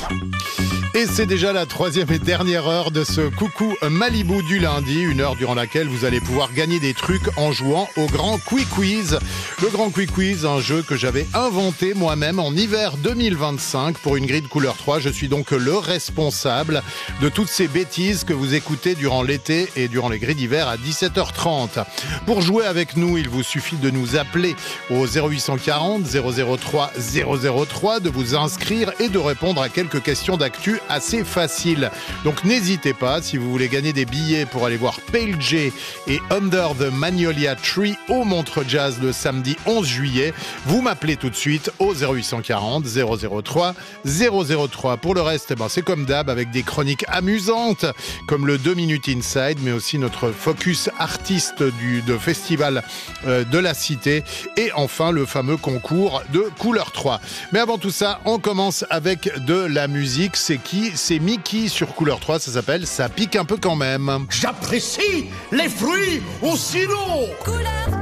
Et c'est déjà la troisième et dernière heure de ce Coucou Malibu du lundi, une heure durant laquelle vous allez pouvoir gagner des trucs en jouant au Grand Quick Quiz. Le Grand Quick Quiz, un jeu que j'avais inventé moi-même en hiver 2025 pour une grille de couleur 3. Je suis donc le responsable de toutes ces bêtises que vous écoutez durant l'été et durant les grilles d'hiver à 17h30. Pour jouer avec nous, il vous suffit de nous appeler au 0840 003 003, de vous inscrire et de répondre à quelques questions d'actu assez facile. Donc n'hésitez pas, si vous voulez gagner des billets pour aller voir Pale J et Under the Magnolia Tree au Montreux Jazz le samedi 11 juillet, vous m'appelez tout de suite au 0840 003 003. Pour le reste, c'est comme d'hab avec des chroniques amusantes comme le 2 Minutes Inside, mais aussi notre focus artiste de festival de la Cité et enfin le fameux concours de couleur 3. Mais avant tout ça, on commence avec de la musique. C'est qui ? C'est Mickey sur couleur 3, ça s'appelle Ça pique un peu quand même. J'apprécie les fruits au sirop.